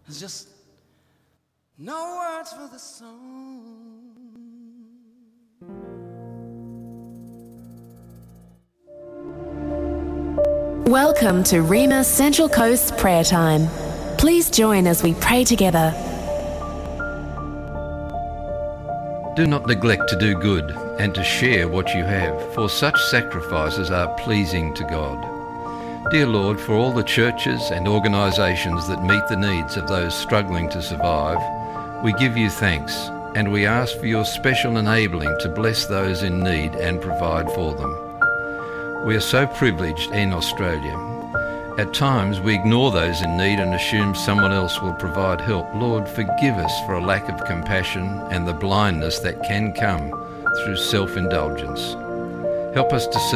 There's just no words for the song. Welcome to Rhema Central Coast Prayer Time. Please join as we pray together. Do not neglect to do good and to share what you have, for such sacrifices are pleasing to God. Dear Lord, for all the churches and organisations that meet the needs of those struggling to survive, we give you thanks and we ask for your special enabling to bless those in need and provide for them. We are so privileged in Australia. At times we ignore those in need and assume someone else will provide help. Lord, forgive us for a lack of compassion and the blindness that can come through self-indulgence. Help us to see